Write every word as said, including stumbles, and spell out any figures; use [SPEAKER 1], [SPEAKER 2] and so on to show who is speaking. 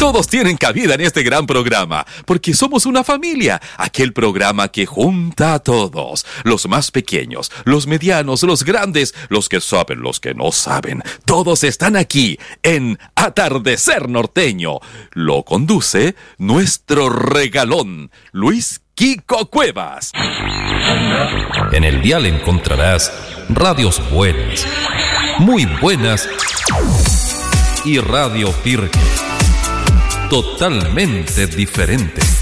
[SPEAKER 1] Todos tienen cabida en este gran programa, porque somos una familia, aquel programa que junta a todos, los más pequeños, los medianos, los grandes, los que saben, los que no saben, todos están aquí en Atardecer Norteño. Lo conduce nuestro regalón, Luis Kiko Cuevas.
[SPEAKER 2] En el dial encontrarás radios buenas, muy buenas y Radio Pirque, totalmente diferente.